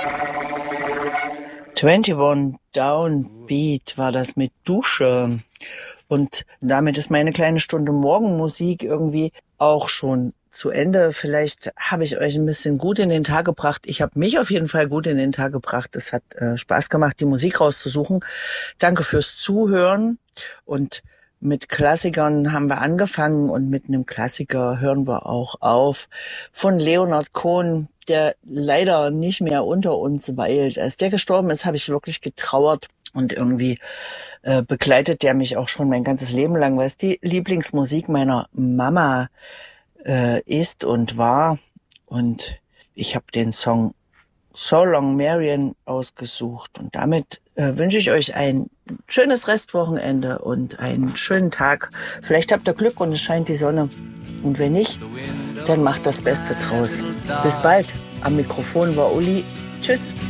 21 Downbeat war das mit Dusche. Und damit ist meine kleine Stunde Morgenmusik irgendwie auch schon zu Ende. Vielleicht habe ich euch ein bisschen gut in den Tag gebracht. Ich habe mich auf jeden Fall gut in den Tag gebracht. Es hat Spaß gemacht, die Musik rauszusuchen. Danke fürs Zuhören. Und mit Klassikern haben wir angefangen und mit einem Klassiker hören wir auch auf. Von Leonard Cohen, der leider nicht mehr unter uns weilt. Als der gestorben ist, habe ich wirklich getrauert. Und irgendwie begleitet der mich auch schon mein ganzes Leben lang, weil es die Lieblingsmusik meiner Mama ist und war. Und ich habe den Song So Long Marian ausgesucht. Und damit wünsche ich euch ein schönes Restwochenende und einen schönen Tag. Vielleicht habt ihr Glück und es scheint die Sonne. Und wenn nicht, dann macht das Beste draus. Bis bald. Am Mikrofon war Uli. Tschüss.